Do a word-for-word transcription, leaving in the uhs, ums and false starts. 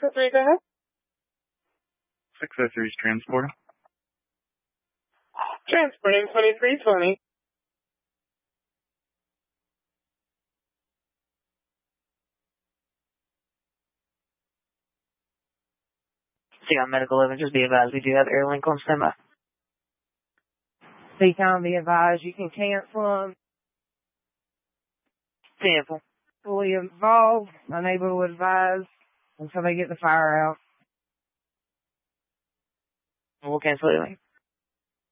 oh three, go ahead. six oh three is transporter. Transporting twenty-three twenty. See on medical eleven, just be advised we do have AirLink on standby. Be kind, be advised, you can cancel them. Cancel. Fully involved, unable to advise until they get the fire out. We'll cancel it.